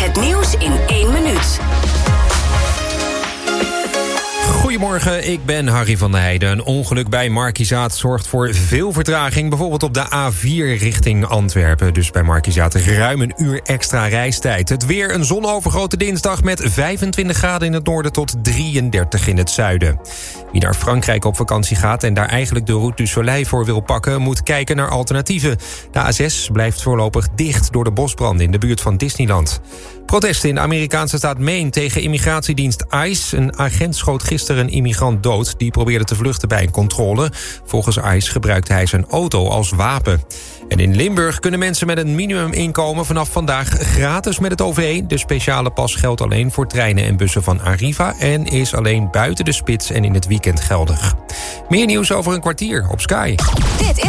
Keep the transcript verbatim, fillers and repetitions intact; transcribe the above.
Het nieuws in één minuut. Goedemorgen, ik ben Harry van der Heijden. Een ongeluk bij Markizaat zorgt voor veel vertraging. Bijvoorbeeld op de A vier richting Antwerpen. Dus bij Markizaat ruim een uur extra reistijd. Het weer een zonovergoten dinsdag met vijfentwintig graden in het noorden tot drieëndertig in het zuiden. Wie naar Frankrijk op vakantie gaat en daar eigenlijk de Route du Soleil voor wil pakken, moet kijken naar alternatieven. De A zes blijft voorlopig dicht door de bosbranden in de buurt van Disneyland. Protesten in de Amerikaanse staat Maine tegen immigratiedienst ICE. Een agent schoot gisteren een immigrant dood die probeerde te vluchten bij een controle. Volgens ICE gebruikte hij zijn auto als wapen. En in Limburg kunnen mensen met een minimuminkomen vanaf vandaag gratis met het O V. De speciale pas geldt alleen voor treinen en bussen van Arriva en is alleen buiten de spits en in het weekend geldig. Meer nieuws over een kwartier op Sky. Dit is